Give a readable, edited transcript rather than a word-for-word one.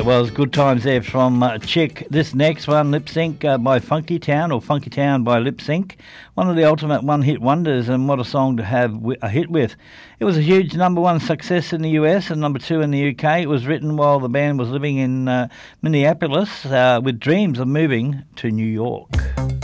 That was Good Times there from Chick. This next one, Lip Sync by Funky Town, or Funky Town by Lip Sync. One of the ultimate one-hit wonders, and what a song to have a hit with. It was a huge number one success in the US and number two in the UK. It was written while the band was living in Minneapolis with dreams of moving to New York.